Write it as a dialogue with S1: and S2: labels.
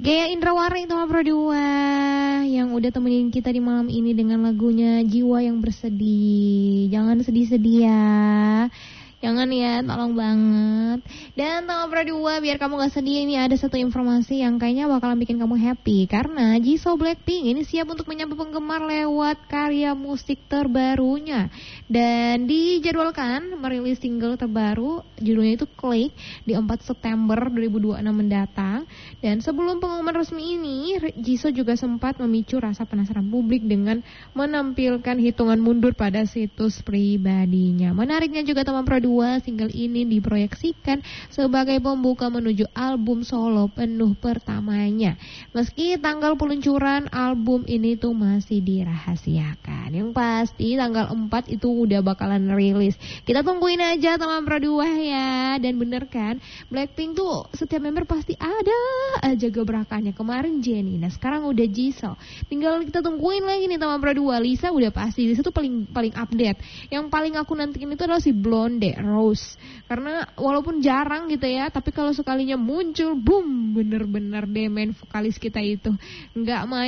S1: Gaya Indrawari Tama Pro 2 yang udah temenin kita di malam ini dengan lagunya Jiwa yang Bersedih. Jangan sedih-sedih ya. Jangan ya, tolong banget. Dan Tama Pro 2, biar kamu gak sedih, ini ada satu informasi yang kayaknya bakalan bikin kamu happy. Karena Jisoo Blackpink ini siap untuk menyambut penggemar lewat karya musik terbarunya. Dan dijadwalkan merilis single terbaru, judulnya itu Click, di 4 September 2026 mendatang. Dan sebelum pengumuman resmi ini, Jisoo juga sempat memicu rasa penasaran publik dengan menampilkan hitungan mundur pada situs pribadinya. Menariknya juga Tama Pro 2, single ini diproyeksikan sebagai pembuka menuju album solo penuh pertamanya. Meski tanggal peluncuran album ini tuh masih dirahasiakan. Yang pasti tanggal 4 itu udah bakalan rilis. Kita tungguin aja Tama Pro 2 ya. Dan bener kan, Blackpink tuh setiap member pasti ada aja gebrakannya. Kemarin Jennie, nah sekarang udah Jisoo. Tinggal kita tungguin lagi nih Tama Pro 2. Lisa udah pasti, Lisa tuh paling update. Yang paling aku nantikin itu adalah si Blonde Rose, karena walaupun jarang gitu ya, tapi kalau sekalinya muncul, boom, bener-bener deh main vokalis kita itu nggak main.